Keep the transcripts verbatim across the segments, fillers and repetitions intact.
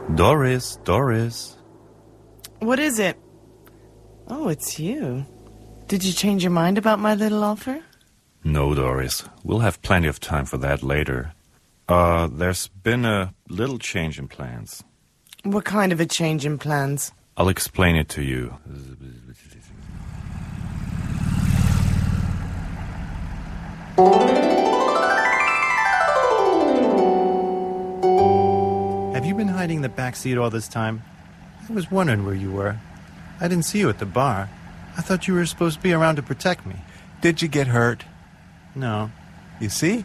Doris, Doris. What is it? Oh, it's you. Did you change your mind about my little offer? No, Doris. We'll have plenty of time for that later. Uh, there's been a little change in plans. What kind of a change in plans? I'll explain it to you. Have you been hiding in the back seat all this time? I was wondering where you were. I didn't see you at the bar. I thought you were supposed to be around to protect me. Did you get hurt? No. You see?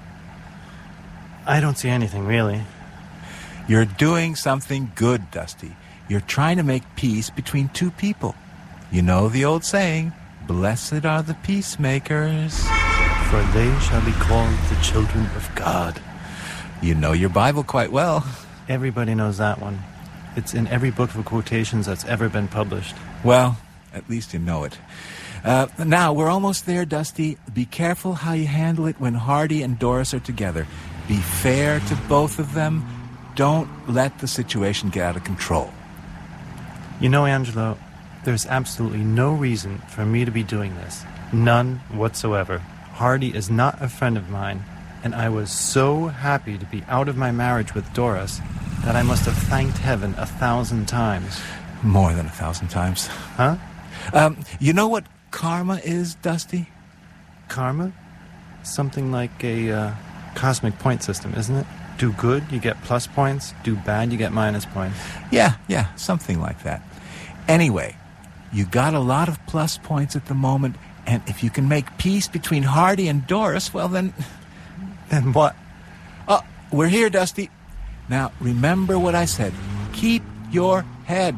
I don't see anything, really. You're doing something good, Dusty. You're trying to make peace between two people. You know the old saying, blessed are the peacemakers. For they shall be called the children of God. You know your Bible quite well. Everybody knows that one. It's in every book of quotations that's ever been published. Well, at least you know it. Uh, now, we're almost there, Dusty. Be careful how you handle it when Hardy and Doris are together. Be fair to both of them. Don't let the situation get out of control. You know, Angelo, there's absolutely no reason for me to be doing this. None whatsoever. Hardy is not a friend of mine, and I was so happy to be out of my marriage with Doris that I must have thanked heaven a thousand times. More than a thousand times. Huh? Um, you know what karma is, Dusty? Karma? Something like a uh, cosmic point system, isn't it? Do good, you get plus points. Do bad, you get minus points. Yeah, yeah, something like that. Anyway, you got a lot of plus points at the moment, and if you can make peace between Hardy and Doris, well then... Then what? Oh, we're here, Dusty. Now, remember what I said. Keep your head.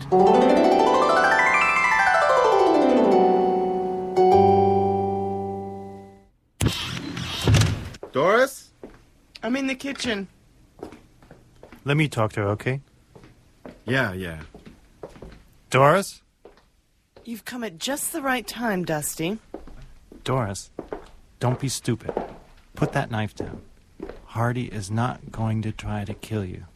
Doris? I'm in the kitchen. Let me talk to her, okay? Yeah, yeah. Doris? You've come at just the right time, Dusty. Doris, don't be stupid. Put that knife down. Hardy is not going to try to kill you.